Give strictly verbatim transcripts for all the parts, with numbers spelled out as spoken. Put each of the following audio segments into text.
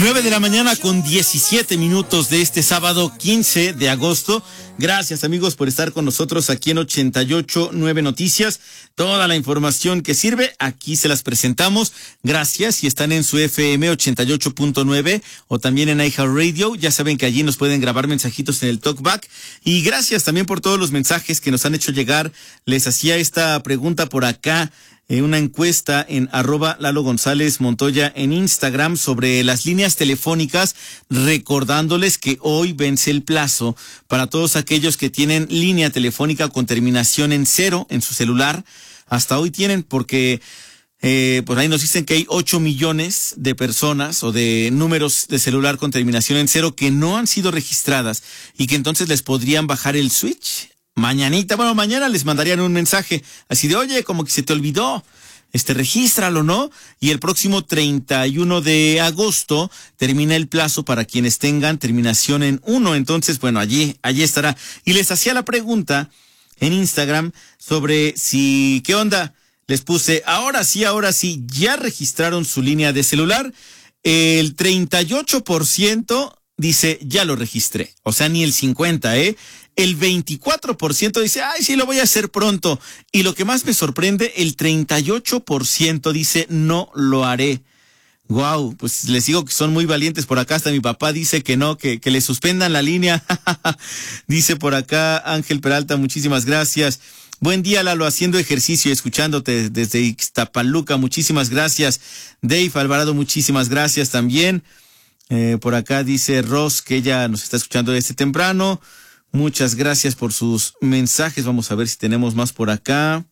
nueve de la mañana con diecisiete minutos de este sábado quince de agosto. Gracias, amigos, por estar con nosotros aquí en ochenta y ocho punto nueve Noticias. Toda la información que sirve, aquí se las presentamos. Gracias. Si están en su F M ochenta y ocho punto nueve o también en iHeartRadio, ya saben que allí nos pueden grabar mensajitos en el Talkback. Y gracias también por todos los mensajes que nos han hecho llegar. Les hacía esta pregunta por acá. Eh, una encuesta en arroba Lalo González Montoya en Instagram sobre las líneas telefónicas, recordándoles que hoy vence el plazo para todos aquellos que tienen línea telefónica con terminación en cero en su celular. Hasta hoy tienen, porque eh, pues ahí nos dicen que hay ocho millones de personas o de números de celular con terminación en cero que no han sido registradas y que entonces les podrían bajar el switch. Mañanita, bueno, mañana les mandarían un mensaje así de, oye, como que se te olvidó, este, regístralo, ¿no? Y el próximo treinta y uno de agosto termina el plazo para quienes tengan terminación en uno. Entonces, bueno, allí, allí estará. Y les hacía la pregunta en Instagram sobre si, ¿qué onda? Les puse, ahora sí, ahora sí, ¿ya registraron su línea de celular? El treinta y ocho por ciento dice, ya lo registré. O sea, ni el cincuenta, ¿eh? El veinticuatro por ciento dice, ay, sí, lo voy a hacer pronto. Y lo que más me sorprende, el treinta y ocho por ciento dice, no lo haré. Wow, pues les digo que son muy valientes. Por acá hasta mi papá dice que no, que, que le suspendan la línea. Dice por acá Ángel Peralta, muchísimas gracias. Buen día, Lalo, haciendo ejercicio y escuchándote desde Ixtapaluca, muchísimas gracias. Dave Alvarado, muchísimas gracias también. Eh, por acá dice Ross que ella nos está escuchando desde temprano. Muchas gracias por sus mensajes. Vamos a ver si tenemos más por acá.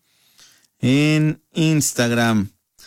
En Instagram.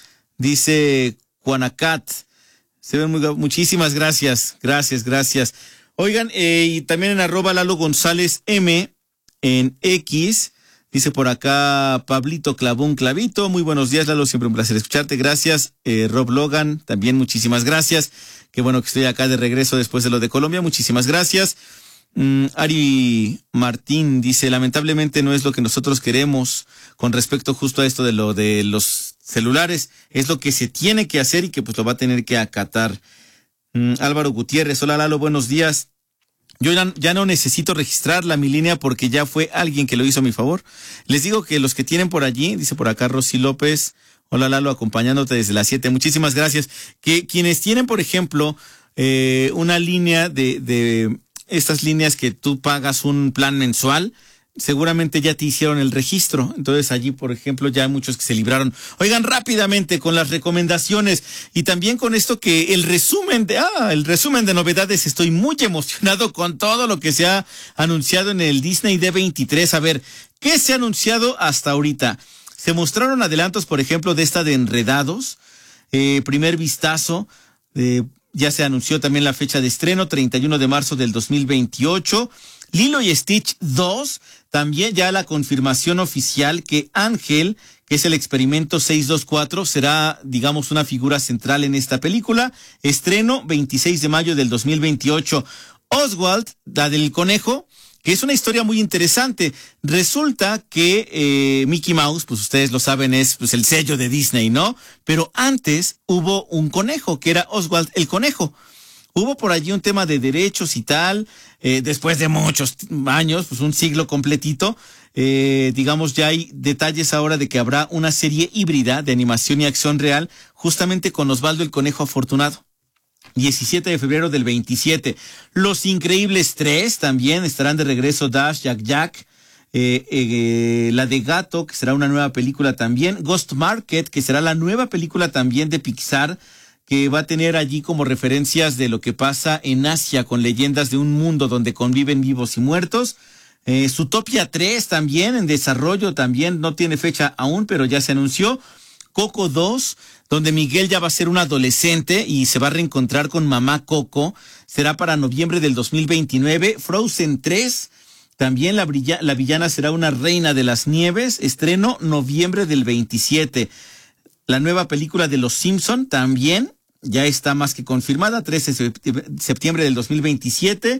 Dice Juanacat. Se ven muy, muchísimas gracias. Gracias, gracias. Oigan, eh, y también en arroba Lalo González M en X. Dice por acá Pablito Clavón Clavito. Muy buenos días, Lalo. Siempre un placer escucharte. Gracias. Eh, Rob Logan, también muchísimas gracias. Qué bueno que estoy acá de regreso después de lo de Colombia. Muchísimas gracias. Mm, Ari Martín dice, lamentablemente no es lo que nosotros queremos con respecto justo a esto de lo de los celulares. Es lo que se tiene que hacer y que pues lo va a tener que acatar. Mm, Álvaro Gutiérrez, hola Lalo, buenos días. Yo ya, ya no necesito registrarla mi línea porque ya fue alguien que lo hizo a mi favor. Les digo que los que tienen por allí, dice por acá Rosy López, hola Lalo, acompañándote desde las siete, muchísimas gracias. Que quienes tienen, por ejemplo, eh, una línea de, de estas líneas que tú pagas un plan mensual, seguramente ya te hicieron el registro. Entonces allí, por ejemplo, ya hay muchos que se libraron. Oigan, rápidamente con las recomendaciones y también con esto que el resumen de, ah, el resumen de novedades. Estoy muy emocionado con todo lo que se ha anunciado en el Disney D veintitrés. A ver, ¿qué se ha anunciado hasta ahorita? Se mostraron adelantos, por ejemplo, de esta de Enredados. Eh, primer vistazo, eh, ya se anunció también la fecha de estreno, treinta y uno de marzo del dos mil veintiocho. Lilo y Stitch dos, también ya la confirmación oficial que Ángel, que es el experimento seiscientos veinticuatro, será, digamos, una figura central en esta película. Estreno veintiséis de mayo del dos mil veintiocho. Oswald, la del conejo, que es una historia muy interesante. Resulta que eh, Mickey Mouse, pues ustedes lo saben, es pues el sello de Disney, ¿no? Pero antes hubo un conejo, que era Oswald el conejo. Hubo por allí un tema de derechos y tal, eh, después de muchos años, pues un siglo completito, eh, digamos, ya hay detalles ahora de que habrá una serie híbrida de animación y acción real, justamente con Osvaldo el Conejo Afortunado. diecisiete de febrero del veintisiete. Los Increíbles tres también estarán de regreso. Dash, Jack Jack, eh, eh, la de Gato, que será una nueva película también. Ghost Market, que será la nueva película también de Pixar, que va a tener allí como referencias de lo que pasa en Asia con leyendas de un mundo donde conviven vivos y muertos. Eh, Zootopia tres también en desarrollo, también no tiene fecha aún, pero ya se anunció. Coco dos, donde Miguel ya va a ser un adolescente y se va a reencontrar con mamá Coco, será para noviembre del dos mil veintinueve. Frozen tres, también la, brilla, la villana será una reina de las nieves, estreno noviembre del veintisiete. La nueva película de Los Simpson también ya está más que confirmada, trece de septiembre del dos mil veintisiete.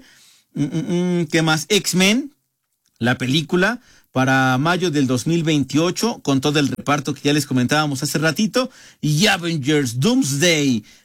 ¿Qué más? X-Men, la película, para mayo del dos mil veintiocho, con todo el reparto que ya les comentábamos hace ratito. Y Avengers Doomsday,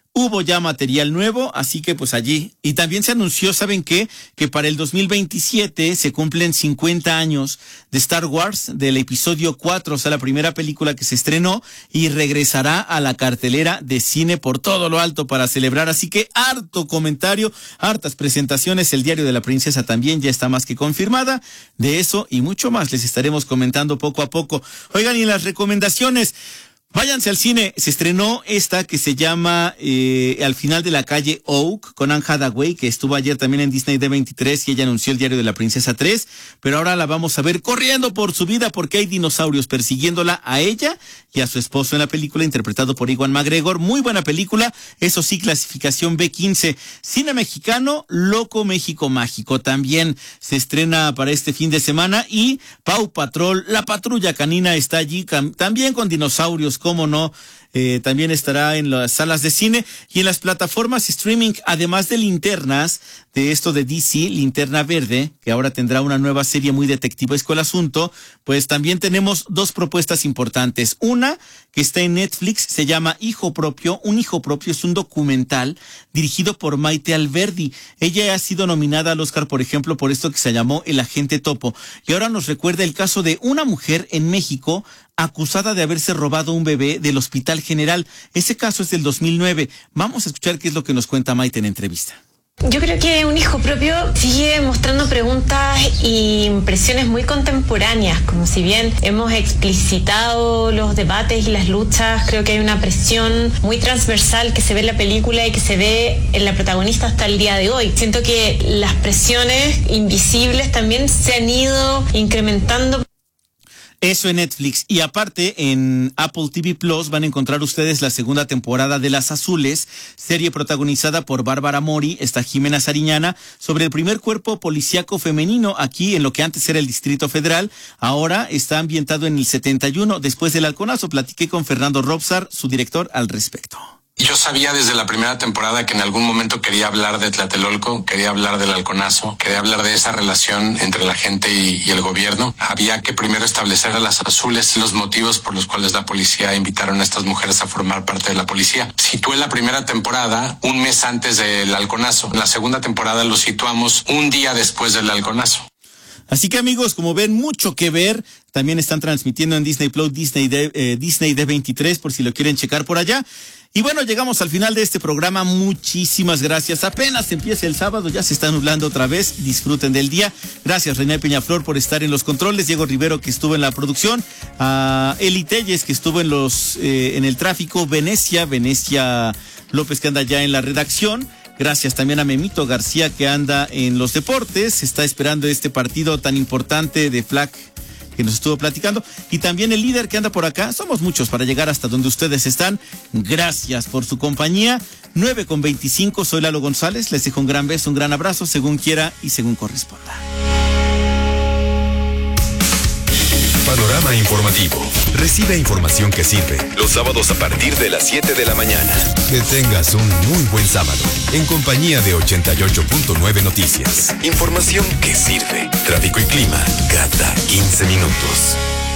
Hubo ya material nuevo, así que pues allí. Y también se anunció, ¿saben qué? Que para el dos mil veintisiete se cumplen cincuenta años de Star Wars, del episodio cuatro, o sea, la primera película que se estrenó, y regresará a la cartelera de cine por todo lo alto para celebrar. Así que harto comentario, hartas presentaciones. El Diario de la Princesa también ya está más que confirmada. De eso y mucho más les estaremos comentando poco a poco. Oigan, y las recomendaciones... Váyanse al cine, se estrenó esta que se llama eh, Al final de la calle Oak, con Anne Hathaway, que estuvo ayer también en Disney D veintitrés y ella anunció el Diario de la Princesa tres, pero ahora la vamos a ver corriendo por su vida porque hay dinosaurios persiguiéndola a ella y a su esposo en la película, interpretado por Ewan McGregor. Muy buena película, eso sí, clasificación B quince. Cine mexicano, Loco México Mágico, también se estrena para este fin de semana, y Paw Patrol, la patrulla canina, está allí también con dinosaurios, cómo no. Eh, también estará en las salas de cine y en las plataformas streaming, además de Linternas, de esto de D C, Linterna Verde, que ahora tendrá una nueva serie muy detectivesco el asunto. Pues también tenemos dos propuestas importantes. Una que está en Netflix, se llama Hijo Propio. Un Hijo Propio es un documental dirigido por Maite Alberdi. Ella ha sido nominada al Oscar, por ejemplo, por esto que se llamó El Agente Topo, y ahora nos recuerda el caso de una mujer en México acusada de haberse robado un bebé del Hospital General. Ese caso es del dos mil nueve. Vamos a escuchar qué es lo que nos cuenta Maite en entrevista. Yo creo que Un Hijo Propio sigue mostrando preguntas e impresiones muy contemporáneas, como si bien hemos explicitado los debates y las luchas, creo que hay una presión muy transversal que se ve en la película y que se ve en la protagonista hasta el día de hoy. Siento que las presiones invisibles también se han ido incrementando. Eso en Netflix. Y aparte, en Apple T V Plus van a encontrar ustedes la segunda temporada de Las Azules, serie protagonizada por Bárbara Mori, está Jimena Sariñana, sobre el primer cuerpo policíaco femenino aquí en lo que antes era el Distrito Federal. Ahora está ambientado en el setenta y uno, después del halconazo. Platiqué con Fernando Robsar, su director, al respecto. Yo sabía desde la primera temporada que en algún momento quería hablar de Tlatelolco, quería hablar del halconazo, quería hablar de esa relación entre la gente y, y el gobierno. Había que primero establecer a Las Azules los motivos por los cuales la policía invitaron a estas mujeres a formar parte de la policía. Situé la primera temporada un mes antes del halconazo. La segunda temporada lo situamos un día después del halconazo. Así que amigos, como ven, mucho que ver. También están transmitiendo en Disney Plus, Disney D, eh, Disney D veintitrés, por si lo quieren checar por allá. Y bueno, llegamos al final de este programa. Muchísimas gracias. Apenas empieza el sábado, ya se está nublando otra vez. Disfruten del día. Gracias, René Peñaflor, por estar en los controles. Diego Rivero, que estuvo en la producción. A Eli Telles, que estuvo en los eh, en el tráfico. Venecia, Venecia López, que anda ya en la redacción. Gracias también a Memito García, que anda en los deportes. Está esperando este partido tan importante de flag que nos estuvo platicando. Y también el líder que anda por acá. Somos muchos para llegar hasta donde ustedes están. Gracias por su compañía. nueve con veinticinco, soy Lalo González. Les dejo un gran beso, un gran abrazo, según quiera y según corresponda. Panorama informativo. Recibe información que sirve. Los sábados a partir de las siete de la mañana. Que tengas un muy buen sábado. En compañía de ochenta y ocho punto nueve Noticias. Información que sirve. Tráfico y clima cada quince minutos.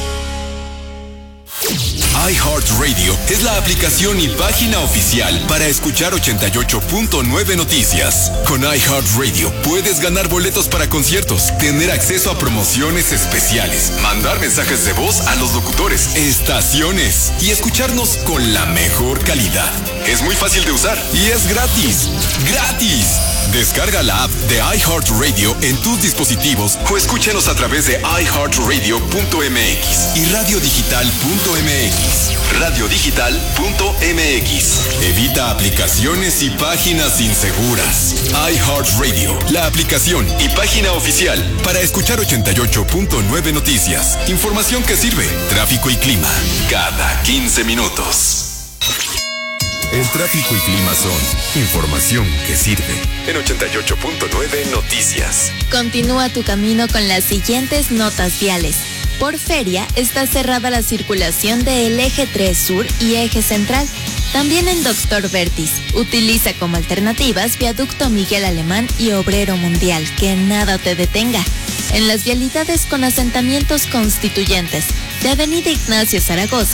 iHeartRadio es la aplicación y página oficial para escuchar ochenta y ocho punto nueve Noticias. Con iHeartRadio puedes ganar boletos para conciertos, tener acceso a promociones especiales, mandar mensajes de voz a los locutores, estaciones y escucharnos con la mejor calidad. Es muy fácil de usar y es gratis. ¡Gratis! Descarga la app de iHeartRadio en tus dispositivos o escúchanos a través de i heart radio punto m x y radio digital punto m x. radio digital punto m x. Evita aplicaciones y páginas inseguras. iHeartRadio, la aplicación y página oficial para escuchar ochenta y ocho punto nueve Noticias. Información que sirve. Tráfico y clima cada quince minutos. El tráfico y clima son información que sirve. En ochenta y ocho punto nueve Noticias. Continúa tu camino con las siguientes notas viales. Por feria está cerrada la circulación del eje tres Sur y eje Central. También en Doctor Vertis. Utiliza como alternativas Viaducto Miguel Alemán y Obrero Mundial. Que nada te detenga. En las vialidades con asentamientos constituyentes de Avenida Ignacio Zaragoza